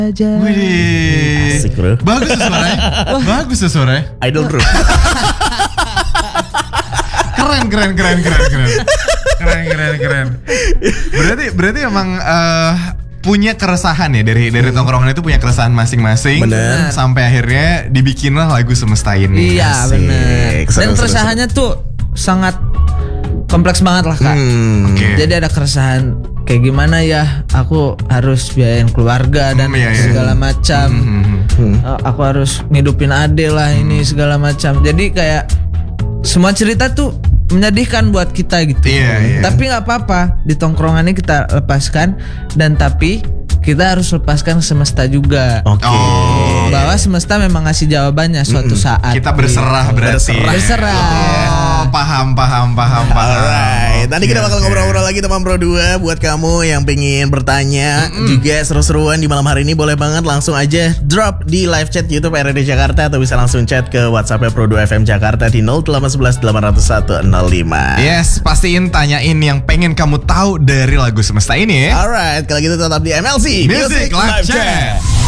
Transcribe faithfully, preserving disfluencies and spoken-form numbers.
aja. Wih, asik bro. bagus tuh suaranya. Bagus tuh suaranya. Idol bro. Keren, keren, keren, keren, keren, keren, keren, keren. Berarti, berarti emang uh, punya keresahan ya dari dari tongkrongan itu punya keresahan masing-masing. Bener. Sampai akhirnya dibikinlah lagu Semesta ini. Iya Asik. benar. Seru, Dan seru, keresahannya tuh sangat kompleks banget lah kak. Hmm. Oke. Jadi ada keresahan kayak gimana ya, aku harus biayain keluarga dan Hmm, iya, iya. segala macam. Hmm. Hmm. Uh, aku harus ngidupin ade lah ini segala macam. Jadi kayak semua cerita tuh menyedihkan buat kita gitu. Iya, iya. Tapi nggak apa-apa, di tongkrongan ini kita lepaskan, dan tapi kita harus lepaskan semesta juga. Oke. Oh. Bahwa semesta memang ngasih jawabannya suatu saat. Kita berserah gitu. berarti. Berserah. Oh, paham, paham, paham, paham. Alright, nanti kita Oke, bakal oke. ngobrol-ngobrol lagi teman Pro dua. Buat kamu yang pengen bertanya juga seru-seruan di malam hari ini, boleh banget langsung aja drop di live chat YouTube R R D Jakarta, atau bisa langsung chat ke WhatsApp Pro dua F M Jakarta di nol delapan satu satu delapan nol satu nol lima. Yes, pastiin tanyain yang pengen kamu tahu dari lagu Semesta ini ya. Alright, kalau gitu tetap di M L C Music Live Chat.